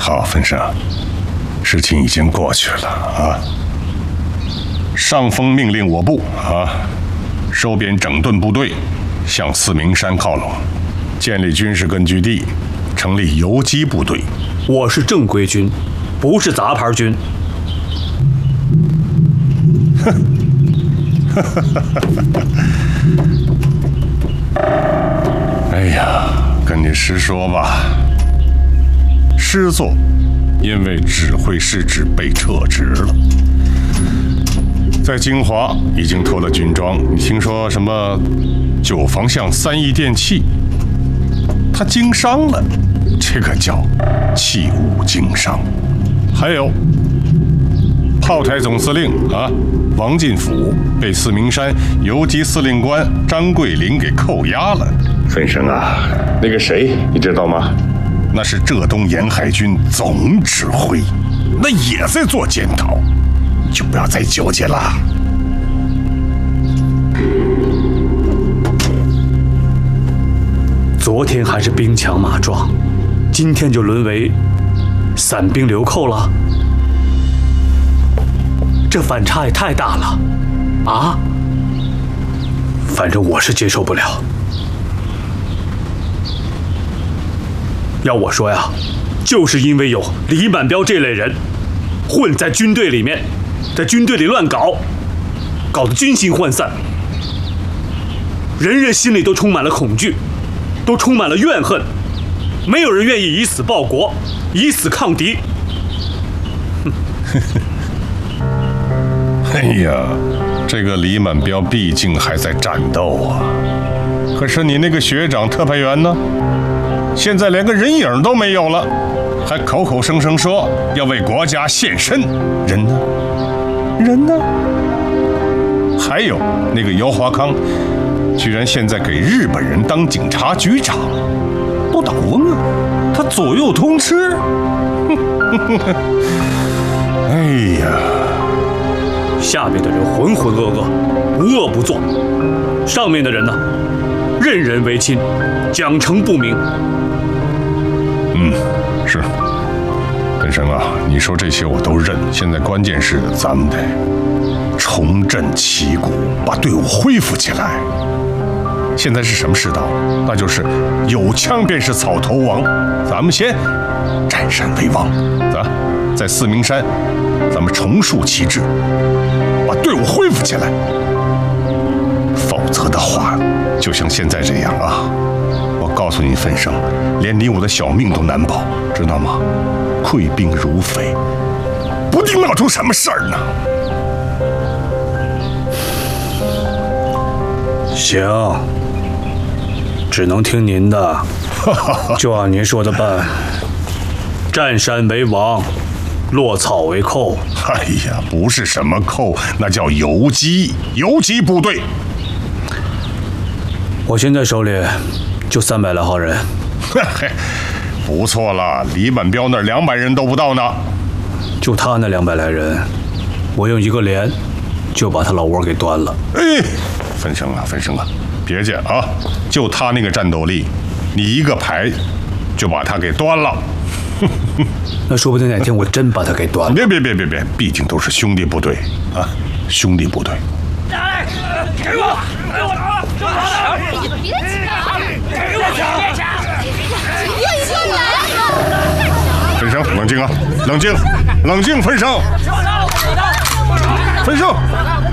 好，分生，事情已经过去了啊。上峰命令我部收编整顿部队，向四明山靠拢，建立军事根据地，成立游击部队。 我是正规军，不是杂牌军。 哎呀，跟你实说吧，师座因为指挥失职被撤职了，在金华已经脱了军装。你听说什么9房巷3亿电器，他经商了，这个叫器物经商。还有炮台总司令王进甫被四明山游击司令官张桂林给扣押了。分生啊，那个谁你知道吗？那是浙东沿海军总指挥，那也在做检讨，就不要再纠结了。 昨天还是兵强马壮，今天就沦为散兵流寇了，这反差也太大了啊！反正我是接受不了。要我说呀，就是因为有李满标这类人混在军队里面，在军队里乱搞，搞得军心涣散，人人心里都充满了恐惧，都充满了怨恨，没有人愿意以死报国，以死抗敌。 哎呀，这个李满标毕竟还在战斗啊，可是你那个学长特派员呢？现在连个人影都没有了，还口口声声说要为国家献身，人呢？人呢？还有那个姚华康，居然现在给日本人当警察局长，不倒翁啊！他左右通吃。哎呀， 下面的人浑浑噩噩，无恶不作；上面的人呢，任人唯亲，奖惩不明。 是，本生啊，你说这些我都认。现在关键是咱们得重振旗鼓，把队伍恢复起来。现在是什么世道？那就是有枪便是草头王。咱们先占山为王，在四明山，咱们重树旗帜，把队伍恢复起来。否则的话，就像现在这样啊，我告诉你，分生，连你我的小命都难保，知道吗？溃兵如匪，不定闹出什么事儿呢。 行，只能听您的，就按您说的办。占山为王，落草为寇。 哎呀，不是什么寇，那叫游击部队。 我现在手里就300来号人。 嘿，不错了，李满标那儿200人都不到呢。 就他那200来人，我用1个连就把他老窝给端了。 哎，分生啊，别介啊！就他那个战斗力，你1个排就把他给端了。 那说不定哪天我真把他给端了。 别，毕竟都是兄弟部队啊，兄弟部队。 来，给我拿！别抢！给我抢！别抢！ 分生，冷静啊，冷静，分生，分生。